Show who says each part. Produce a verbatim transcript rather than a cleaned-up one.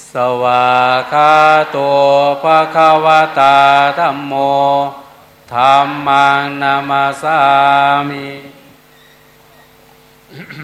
Speaker 1: สวากขาโตภควตาธัมโมธัมมังนามัสสามิ